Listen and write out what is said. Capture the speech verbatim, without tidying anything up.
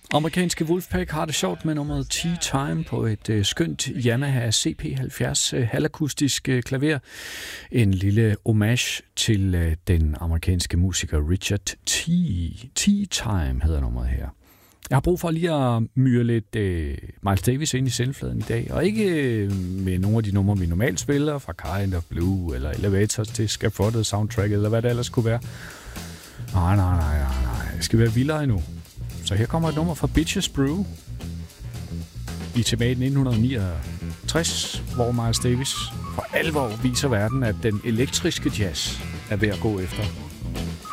Amerikanske Wolfpack har det sjovt med nummeret Tea Time på et øh, skønt Yamaha C P halvfjerds øh, halvakustisk øh, klaver. En lille homage til øh, den amerikanske musiker Richard T. Tea Time hedder nummeret her. Jeg har brug for lige at myre lidt øh, Miles Davis ind i sendefladen i dag, og ikke øh, med nogle af de numre, vi normalt spiller, fra Kind of Blue eller Elevators til Scaffolded soundtrack, eller hvad det ellers kunne være. Nej, nej, nej, nej, nej. Det skal være vildere endnu. Så her kommer et nummer fra Bitches Brew. I tilbage i nitten niogtres, hvor Miles Davis for alvor viser verden, at den elektriske jazz er ved at gå efter